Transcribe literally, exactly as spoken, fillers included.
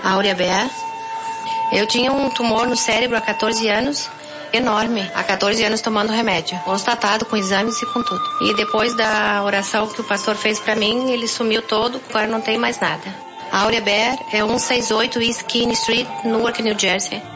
Áurea Bear. Eu tinha um tumor no cérebro há quatorze anos, enorme, há quatorze anos tomando remédio, constatado com exames e com tudo. E depois da oração que o pastor fez pra mim, ele sumiu todo, agora não tem mais nada. Áurea Bear é cento e sessenta e oito East Keene Street, Newark, New Jersey.